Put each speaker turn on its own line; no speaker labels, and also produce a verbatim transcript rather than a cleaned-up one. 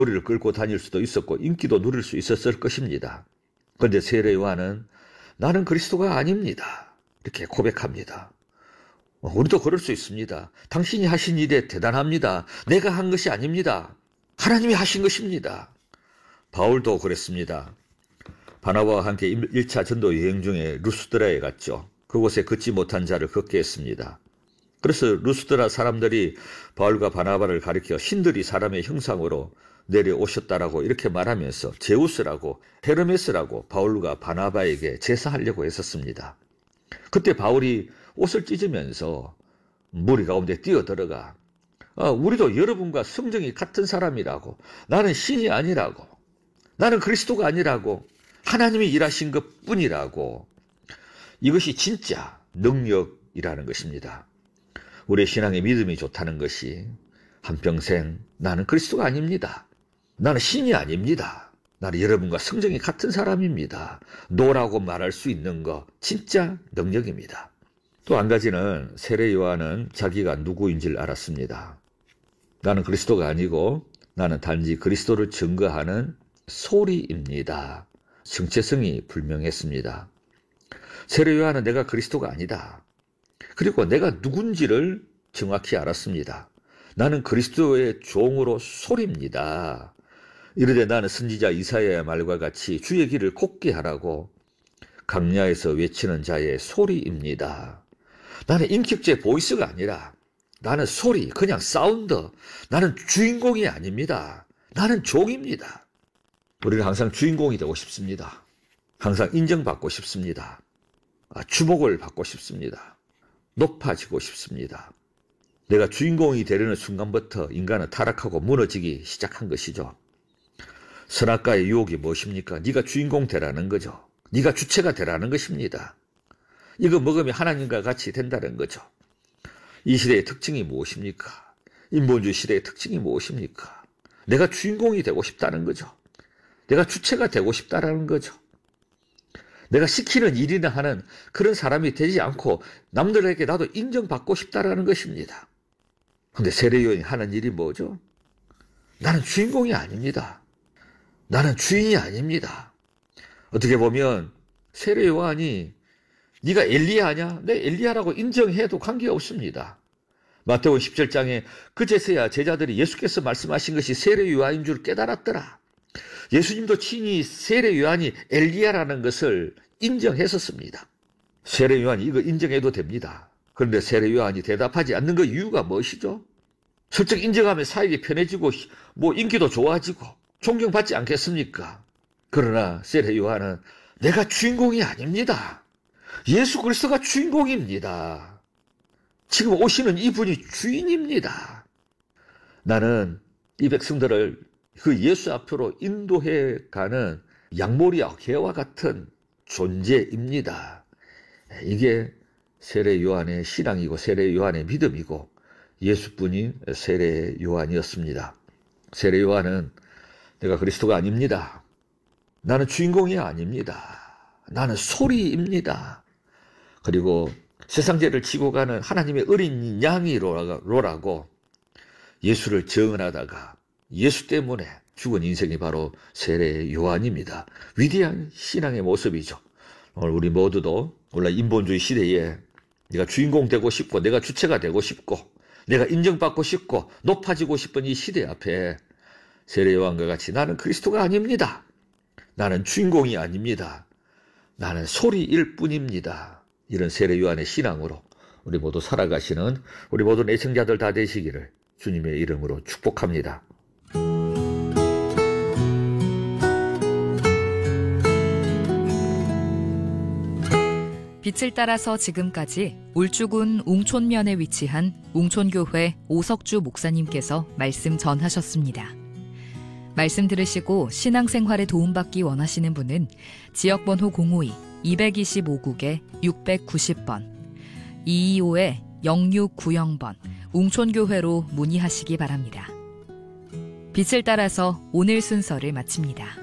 머리를 끌고 다닐 수도 있었고 인기도 누릴 수 있었을 것입니다. 그런데 세례 요한은 나는 그리스도가 아닙니다. 이렇게 고백합니다. 우리도 그럴 수 있습니다. 당신이 하신 일에 대단합니다. 내가 한 것이 아닙니다. 하나님이 하신 것입니다. 바울도 그랬습니다. 바나바와 함께 일 차 전도 여행 중에 루스드라에 갔죠. 그곳에 걷지 못한 자를 걷게 했습니다. 그래서 루스드라 사람들이 바울과 바나바를 가리켜 신들이 사람의 형상으로 내려오셨다라고 이렇게 말하면서 제우스라고 헤르메스라고 바울과 바나바에게 제사하려고 했었습니다. 그때 바울이 옷을 찢으면서 무리 가운데 뛰어들어가 아, 우리도 여러분과 성정이 같은 사람이라고, 나는 신이 아니라고, 나는 그리스도가 아니라고, 하나님이 일하신 것뿐이라고, 이것이 진짜 능력이라는 것입니다. 우리의 신앙의 믿음이 좋다는 것이 한평생 나는 그리스도가 아닙니다. 나는 신이 아닙니다. 나는 여러분과 성정이 같은 사람입니다. 노라고 말할 수 있는 거 진짜 능력입니다. 또 한 가지는 세례 요한은 자기가 누구인지를 알았습니다. 나는 그리스도가 아니고 나는 단지 그리스도를 증거하는 소리입니다. 정체성이 분명했습니다. 세례 요한은 내가 그리스도가 아니다. 그리고 내가 누군지를 정확히 알았습니다. 나는 그리스도의 종으로 소리입니다. 이르되 나는 선지자 이사야의 말과 같이 주의 길을 곱게 하라고 강야에서 외치는 자의 소리입니다. 나는 인격제 보이스가 아니라 나는 소리, 그냥 사운드. 나는 주인공이 아닙니다. 나는 종입니다. 우리는 항상 주인공이 되고 싶습니다. 항상 인정받고 싶습니다. 주목을 받고 싶습니다. 높아지고 싶습니다. 내가 주인공이 되려는 순간부터 인간은 타락하고 무너지기 시작한 것이죠. 선악과의 유혹이 무엇입니까? 네가 주인공 되라는 거죠. 네가 주체가 되라는 것입니다. 이거 먹으면 하나님과 같이 된다는 거죠. 이 시대의 특징이 무엇입니까? 인본주의 시대의 특징이 무엇입니까? 내가 주인공이 되고 싶다는 거죠. 내가 주체가 되고 싶다는 거죠. 내가 시키는 일이나 하는 그런 사람이 되지 않고 남들에게 나도 인정받고 싶다는 것입니다. 그런데 세례 요한이 하는 일이 뭐죠? 나는 주인공이 아닙니다. 나는 주인이 아닙니다. 어떻게 보면 세례 요한이 네가 엘리야냐? 내 엘리야라고 인정해도 관계없습니다. 마태복음 십칠 장에 그제서야 제자들이 예수께서 말씀하신 것이 세례 요한인 줄 깨달았더라. 예수님도 친히 세례 요한이 엘리야라는 것을 인정했었습니다. 세례 요한이 이거 인정해도 됩니다. 그런데 세례 요한이 대답하지 않는 그 이유가 무엇이죠? 슬쩍 인정하면 사역이 편해지고 뭐 인기도 좋아지고 존경받지 않겠습니까? 그러나 세례 요한은 내가 주인공이 아닙니다. 예수 그리스도가 주인공입니다. 지금 오시는 이분이 주인입니다. 나는 이 백성들을 그 예수 앞으로 인도해 가는 양모리와 개와 같은 존재입니다. 이게 세례 요한의 신앙이고 세례 요한의 믿음이고 예수뿐인 세례 요한이었습니다. 세례 요한은 내가 그리스도가 아닙니다. 나는 주인공이 아닙니다. 나는 소리입니다. 그리고 세상 죄를 지고 가는 하나님의 어린 양이로라고 예수를 증언하다가 예수 때문에 죽은 인생이 바로 세례 요한입니다. 위대한 신앙의 모습이죠. 오늘 우리 모두도 원래 인본주의 시대에 내가 주인공 되고 싶고 내가 주체가 되고 싶고 내가 인정받고 싶고 높아지고 싶은 이 시대 앞에 세례 요한과 같이 나는 그리스도가 아닙니다. 나는 주인공이 아닙니다. 나는 소리일 뿐입니다. 이런 세례 요한의 신앙으로 우리 모두 살아가시는 우리 모든 애청자들 다 되시기를 주님의 이름으로 축복합니다.
빛을 따라서 지금까지 울주군 웅촌면에 위치한 웅촌교회 오석주 목사님께서 말씀 전하셨습니다. 말씀 들으시고 신앙생활에 도움받기 원하시는 분은 지역번호 공오이 이이오국에 육백구십 번, 이이오 영육구영 번 웅촌교회로 문의하시기 바랍니다. 빛을 따라서 오늘 순서를 마칩니다.